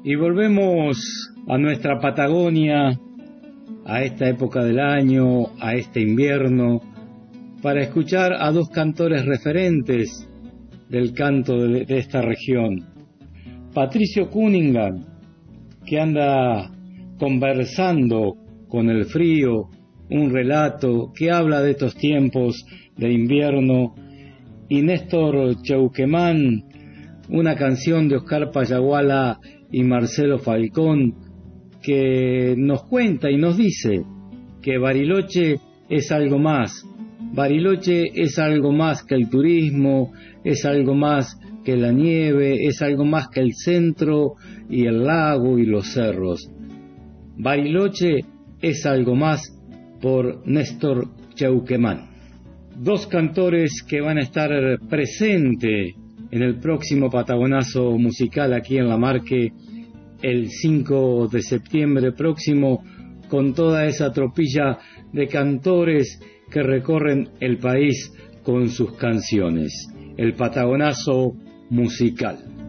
Y volvemos a nuestra Patagonia, a esta época del año, a este invierno, para escuchar a dos cantores referentes del canto de esta región. Patricio Cunningham, que anda conversando con el frío, un relato que habla de estos tiempos de invierno, y Néstor Cheuquemán, una canción de Oscar Payaguala y Marcelo Falcón, que nos cuenta y nos dice que Bariloche es algo más. Bariloche es algo más que el turismo, es algo más que la nieve, es algo más que el centro y el lago y los cerros. Bariloche es algo más por Néstor Cheuquemán. Dos cantores que van a estar presentes en el próximo Patagonazo musical aquí en La Marque el 5 de septiembre próximo, con toda esa tropilla de cantores que recorren el país con sus canciones. El Patagonazo musical.